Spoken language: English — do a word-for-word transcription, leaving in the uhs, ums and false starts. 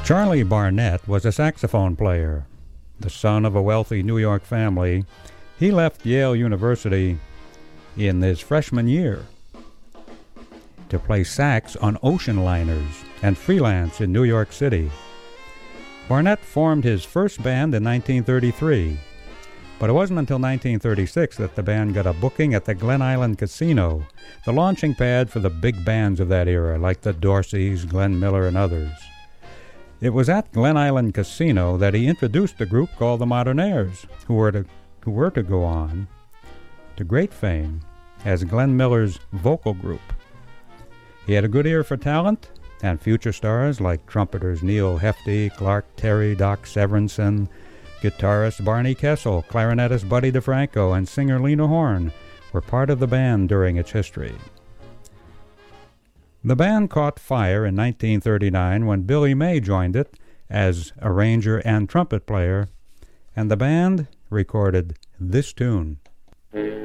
Charlie Barnett was a saxophone player. The son of a wealthy New York family, he left Yale University in his freshman year to play sax on ocean liners and freelance in New York City. Barnett formed his first band in nineteen thirty-three, but it wasn't until nineteen thirty-six that the band got a booking at the Glen Island Casino, the launching pad for the big bands of that era, like the Dorseys, Glenn Miller, and others. It was at Glen Island Casino that he introduced a group called the Modernaires, who were to, who were to go on to great fame as Glenn Miller's vocal group. He had a good ear for talent, and future stars like trumpeters Neil Hefti, Clark Terry, Doc Severinsen, guitarist Barney Kessel, clarinetist Buddy DeFranco, and singer Lena Horne were part of the band during its history. The band caught fire in nineteen thirty-nine when Billy May joined it as arranger and trumpet player, and the band recorded this tune. Thank